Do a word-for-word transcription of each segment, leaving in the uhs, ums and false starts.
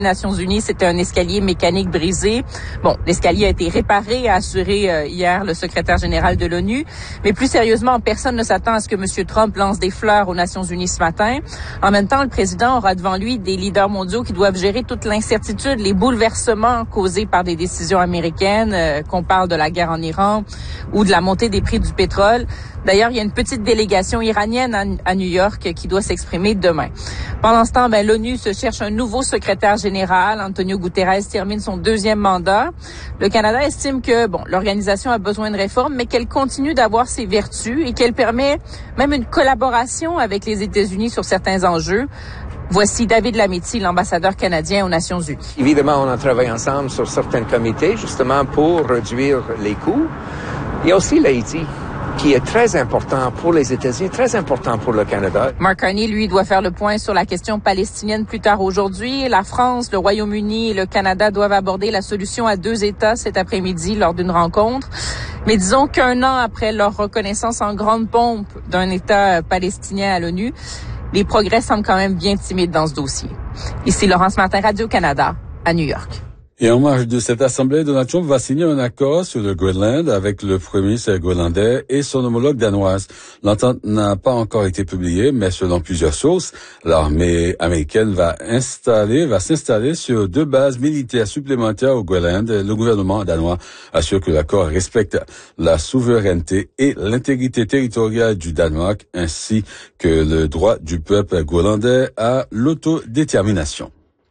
Nations Unies, c'était un escalier mécanique brisé. Bon, l'escalier a été réparé, a assuré euh, hier le secrétaire général de l'ONU. Mais plus sérieusement, personne ne s'attend à ce que M. Trump lance des fleurs aux Nations Unies ce matin. En même temps, le président aura devant lui des leaders mondiaux qui doivent gérer toute l'incertitude, les bouleversements causés par des décisions américaines, euh, qu'on parle de la guerre en Iran ou de la montée des prix du pétrole. D'ailleurs, il y a une petite délégation iranienne à, à New York qui doit s'exprimer demain. Pendant ce temps, ben, l'ONU se cherche un nouveau secrétaire général. Antonio Guterres termine son deuxième mandat. Le Canada estime que bon, l'organisation a besoin de réformes, mais qu'elle continue d'avoir ses vertus et qu'elle permet même une collaboration avec les États-Unis sur certains enjeux. Voici David Lametti, l'ambassadeur canadien aux Nations Unies. Évidemment, on a travaillé ensemble sur certains comités, justement pour réduire les coûts. Il y a aussi l'Haïti, qui est très important pour les États-Unis, très important pour le Canada. Mark Carney, lui, doit faire le point sur la question palestinienne plus tard aujourd'hui. La France, le Royaume-Uni et le Canada doivent aborder la solution à deux États cet après-midi lors d'une rencontre. Mais disons qu'un an après leur reconnaissance en grande pompe d'un État palestinien à l'ONU, les progrès semblent quand même bien timides dans ce dossier. Ici Laurence Martin, Radio-Canada, à New York. Et en marge de cette assemblée, Donald Trump va signer un accord sur le Groenland avec le premier ministre groenlandais et son homologue danoise. L'entente n'a pas encore été publiée, mais selon plusieurs sources, l'armée américaine va installer, va s'installer sur deux bases militaires supplémentaires au Groenland. Le gouvernement danois assure que l'accord respecte la souveraineté et l'intégrité territoriale du Danemark, ainsi que le droit du peuple groenlandais à l'autodétermination.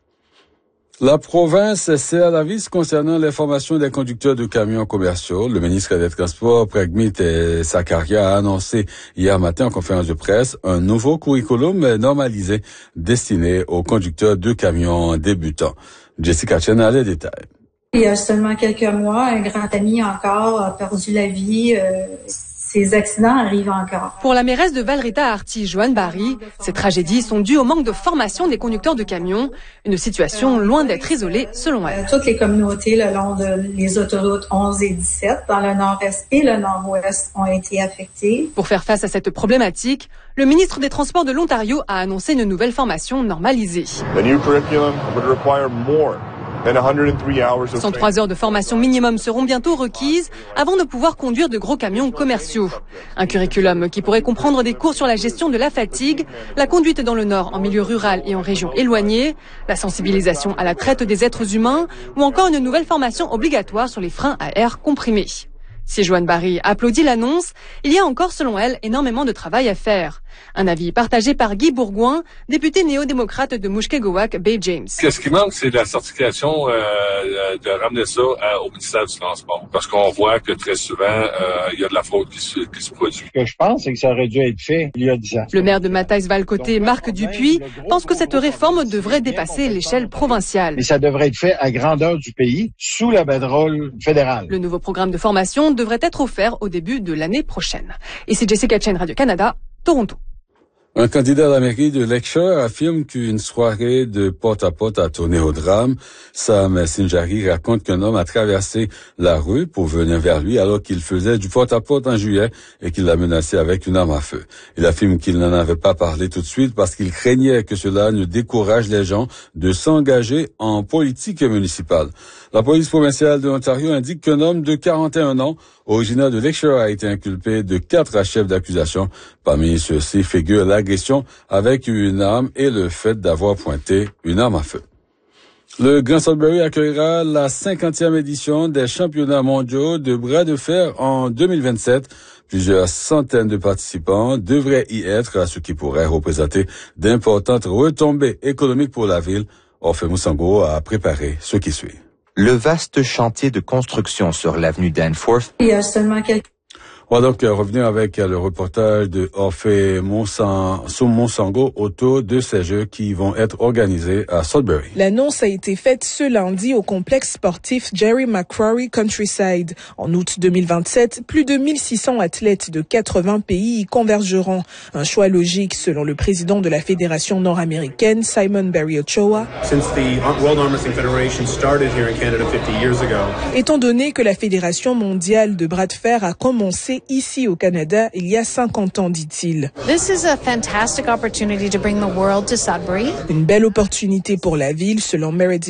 La province serre la vis concernant les formations des conducteurs de camions commerciaux. Le ministre des Transports, Pragmit Sakaria, a annoncé hier matin en conférence de presse un nouveau curriculum normalisé destiné aux conducteurs de camions débutants. Jessica Chen a les détails. Il y a seulement quelques mois, un grand ami encore a perdu la vie. Euh, ces accidents arrivent encore. Pour la mairesse de Valréta-Arty, Joanne Barry, ces tragédies sont dues au manque de formation des conducteurs de camions, une situation loin d'être isolée selon elle. Toutes les communautés le long de les autoroutes onze et dix-sept, dans le nord-est et le nord-ouest, ont été affectées. Pour faire face à cette problématique, le ministre des Transports de l'Ontario a annoncé une nouvelle formation normalisée. The new curriculum would require more. cent trois heures de formation minimum seront bientôt requises avant de pouvoir conduire de gros camions commerciaux. Un curriculum qui pourrait comprendre des cours sur la gestion de la fatigue, la conduite dans le nord en milieu rural et en région éloignée, la sensibilisation à la traite des êtres humains ou encore une nouvelle formation obligatoire sur les freins à air comprimé. Si Joanne Barry applaudit l'annonce, il y a encore, selon elle, énormément de travail à faire. Un avis partagé par Guy Bourgoin, député néo-démocrate de Mushkegowuk, Bay James. Ce qui manque, c'est la certification euh, de ramener ça à, au ministère du Transport. Parce qu'on voit que très souvent, euh, il y a de la fraude qui se, qui se produit. Ce que je pense, c'est que ça aurait dû être fait il y a dix ans. Le maire de Mathaïs-Valcoté, Marc Dupuis, pense que cette réforme devrait dépasser l'échelle provinciale. Mais ça devrait être fait à grandeur du pays, sous la banderole fédérale. Le nouveau programme de formation devrait être offert au début de l'année prochaine. Ici Jessica Chen, Radio-Canada, Toronto. Un candidat à la mairie de Lakeshore affirme qu'une soirée de porte-à-porte a tourné au drame. Sam Sinjari raconte qu'un homme a traversé la rue pour venir vers lui alors qu'il faisait du porte-à-porte en juillet et qu'il l'a menacé avec une arme à feu. Il affirme qu'il n'en avait pas parlé tout de suite parce qu'il craignait que cela ne décourage les gens de s'engager en politique municipale. La police provinciale de l'Ontario indique qu'un homme de quarante et un ans, originaire de Lakeshore, a été inculpé de quatre chefs d'accusation. Parmi ceux-ci figure l'agression avec une arme et le fait d'avoir pointé une arme à feu. Le Grand Sudbury accueillera la cinquantième édition des championnats mondiaux de bras de fer en deux mille vingt-sept. Plusieurs centaines de participants devraient y être, ce qui pourrait représenter d'importantes retombées économiques pour la ville. Orphée Moussango a préparé ce qui suit. Le vaste chantier de construction sur l'avenue Danforth. Il y a seulement quelques On va donc revenir avec le reportage de Orphée Moussango autour de ces Jeux qui vont être organisés à Sudbury. L'annonce a été faite ce lundi au complexe sportif Jerry McCrory Countryside. En août deux mille vingt-sept, plus de mille six cents athlètes de quatre-vingts pays y convergeront. Un choix logique selon le président de la Fédération nord-américaine, Simon Barry Ochoa. Étant donné que la Fédération mondiale de bras de fer a commencé créée ici au Canada il y a cinquante ans, dit-il. This is a fantastic opportunity to bring the world to Sudbury. Une belle opportunité pour la ville, selon Meredith